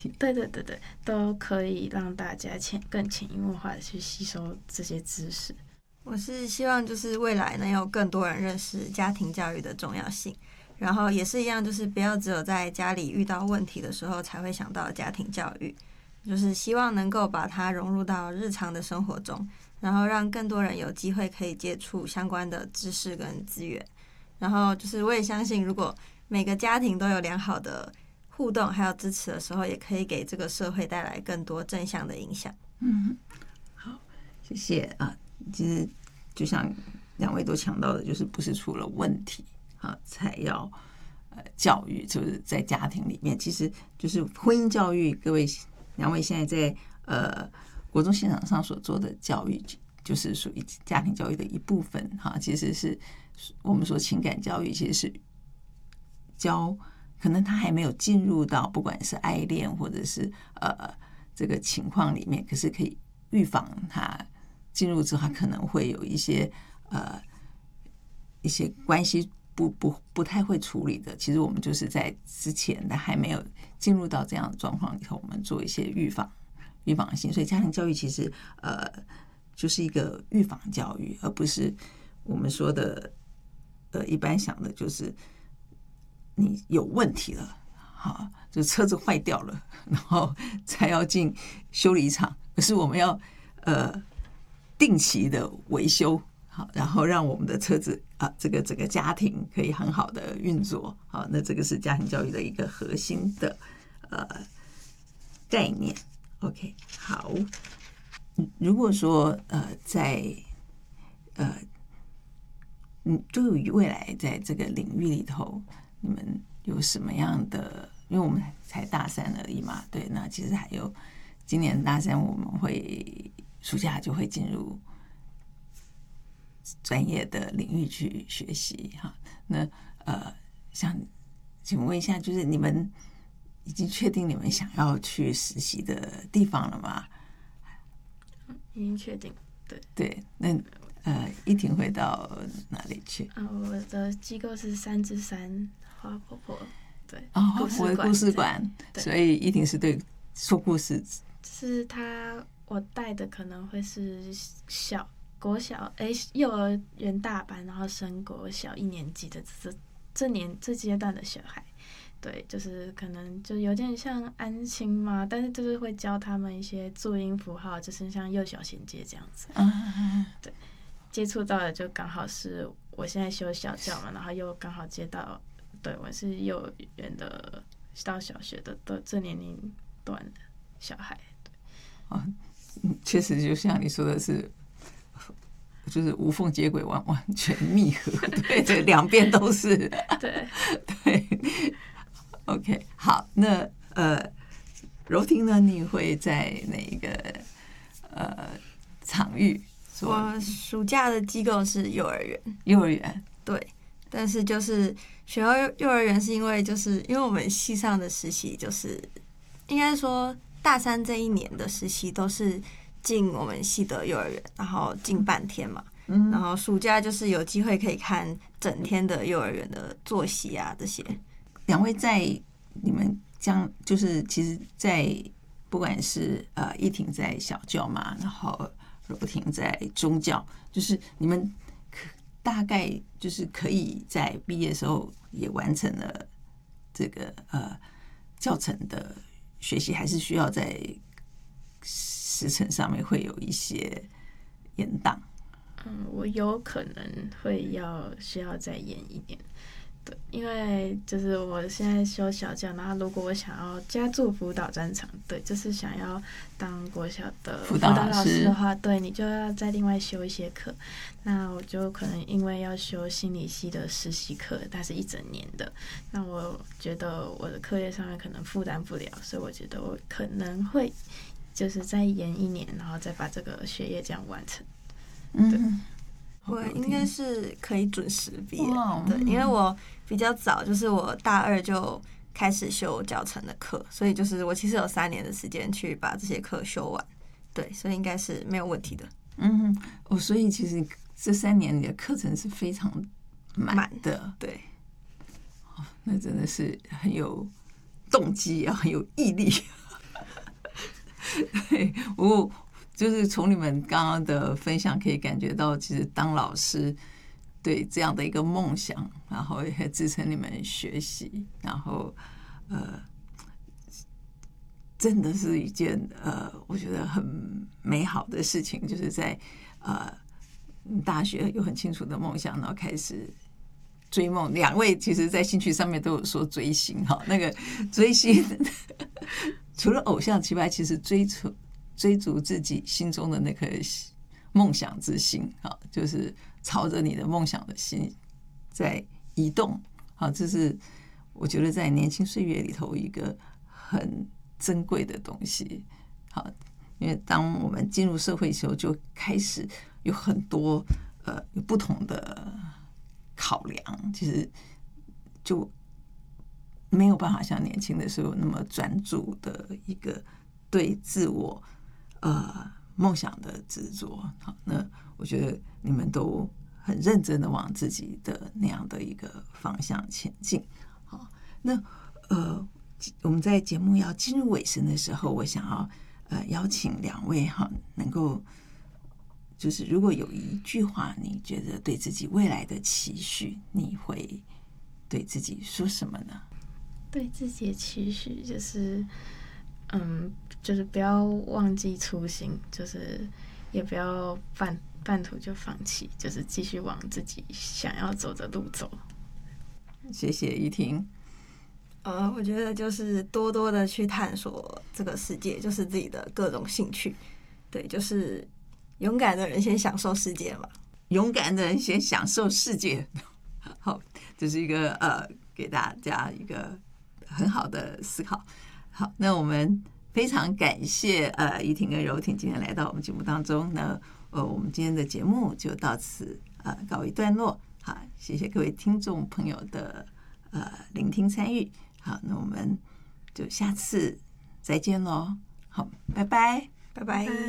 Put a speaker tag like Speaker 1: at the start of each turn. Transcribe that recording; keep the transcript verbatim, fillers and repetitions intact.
Speaker 1: 对对对对，都可以让大家潜更潜移默化的去吸收这些知识。
Speaker 2: 我是希望就是未来能有更多人认识家庭教育的重要性，然后也是一样，就是不要只有在家里遇到问题的时候才会想到家庭教育，就是希望能够把它融入到日常的生活中，然后让更多人有机会可以接触相关的知识跟资源。然后就是我也相信，如果每个家庭都有良好的互动还有支持的时候，也可以给这个社会带来更多正向的影响。
Speaker 3: 嗯，好，谢谢啊。其实就像两位都强调的，就是不是出了问题啊才要呃教育，就是在家庭里面，其实就是婚姻教育。各位两位现在在呃国中现场上所做的教育，就是属于家庭教育的一部分哈。其实是我们说情感教育，其实是教。可能他还没有进入到不管是爱恋或者是呃这个情况里面，可是可以预防他进入之后，他可能会有一些呃一些关系不不不太会处理的。其实我们就是在之前的还没有进入到这样的状况里头，我们做一些预防预防性。所以家庭教育其实呃就是一个预防教育，而不是我们说的呃一般想的就是你有问题了，好，就车子坏掉了，然后才要进修理厂。可是我们要呃定期的维修，好，然后让我们的车子啊，这个这个家庭可以很好的运作。好，那这个是家庭教育的一个核心的呃概念。OK， 好，如果说呃在呃嗯，对于未来在这个领域里头，你们有什么样的？因为我们才大三而已嘛，对。那其实还有今年大三，我们会暑假就会进入专业的领域去学习哈。那呃，想请问一下，就是你们已经确定你们想要去实习的地方了吗？
Speaker 1: 已经确定，对
Speaker 3: 对，那呃，依婷会到哪里去？
Speaker 1: 啊，我的机构是三之三花婆婆，对，
Speaker 3: 哦，花婆的故事馆，所以依婷是对说故事。
Speaker 1: 是他我带的可能会是小国小哎幼儿园大班，然后升国小一年级的这这年这阶段的小孩。对，就是可能就有点像安亲嘛，但是就是会教他们一些注音符号，就是像幼小衔接这样子。
Speaker 3: 嗯，
Speaker 1: 对，接触到的就刚好是我现在修小教嘛，然后又刚好接到，对，我是幼儿园的到小学的的这年龄段的小孩。对，
Speaker 3: 哦，确实就像你说的是。就是无缝接轨，完完全密合，对对，两边都是，
Speaker 1: 对
Speaker 3: 对。OK， 好，那呃，柔婷呢？你会在哪一个呃场域？
Speaker 2: 我暑假的机构是幼儿园，
Speaker 3: 幼儿园
Speaker 2: 对，但是就是选到幼儿园是因为就是因为我们系上的实习就是应该说大三这一年的实习都是进我们系的幼儿园，然后进半天嘛，嗯，然后暑假就是有机会可以看整天的幼儿园的作息啊这些。
Speaker 3: 两位在你们将就是其实，在不管是呃依婷在小教嘛，然后柔婷在中教，就是你们大概就是可以在毕业的时候也完成了这个呃教程的学习，还是需要在时程上面会有一些延宕？
Speaker 1: 嗯，我有可能会要需要再延一点。对，因为就是我现在修小教，然后如果我想要加注辅导专长，对，就是想要当国小的辅导老师的话，对，你就要再另外修一些课。那我就可能因为要修心理系的实习课，它是一整年的，那我觉得我的课业上面可能负担不了，所以我觉得我可能会就是再延一年，然后再把这个学业这样完成。
Speaker 3: 嗯，
Speaker 2: 我应该是可以准时毕业，对，因为我比较早，就是我大二就开始修教程的课，所以就是我其实有三年的时间去把这些课修完，对，所以应该是没有问题的。
Speaker 3: 嗯，哦，所以其实这三年你的课程是非常满的，
Speaker 2: 对，
Speaker 3: 哦，那真的是很有动机啊，很有毅力。 对，我就是从你们刚刚的分享可以感觉到，其实当老师对这样的一个梦想，然后也支撑你们学习，然后呃，真的是一件呃，我觉得很美好的事情，就是在呃大学有很清楚的梦想，然后开始追梦。两位其实在兴趣上面都有说追星哈，那个追星除了偶像之外，其实追求追逐自己心中的那颗梦想之心啊，就是朝着你的梦想的心在移动。好，这是我觉得在年轻岁月里头一个很珍贵的东西。好，因为当我们进入社会的时候，就开始有很多呃有不同的考量，其实就没有办法像年轻的时候那么专注的一个对自我呃梦想的执着。好，那我觉得你们都很认真的往自己的那样的一个方向前进。好，那呃我们在节目要进入尾声的时候，我想要呃邀请两位哈，能够就是如果有一句话你觉得对自己未来的期许，你会对自己说什么呢？
Speaker 1: 对自己的期许就是，嗯，就是不要忘记初心，就是也不要半半途就放弃，就是继续往自己想要走的路走。
Speaker 3: 谢谢依婷。
Speaker 2: 呃，我觉得就是多多的去探索这个世界，就是自己的各种兴趣。对，就是勇敢的人先享受世界嘛。
Speaker 3: 勇敢的人先享受世界。好，这是一个呃，给大家一个很好的思考。好，那我们非常感谢呃依婷跟柔婷今天来到我们节目当中。那呃，我们今天的节目就到此呃告一段落。好，谢谢各位听众朋友的呃聆听参与。好，那我们就下次再见喽。好，拜拜，
Speaker 2: 拜拜。